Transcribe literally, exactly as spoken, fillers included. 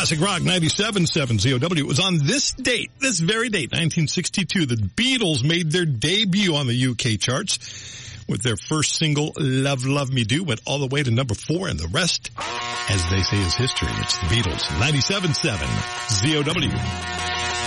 Classic Rock ninety-seven point seven Z O W. It was on this date, this very date, nineteen sixty-two, the Beatles made their debut on the U K charts with their first single, Love, Love Me Do, went all the way to number four, and the rest, as they say, is history. It's the Beatles, ninety-seven point seven Z O W.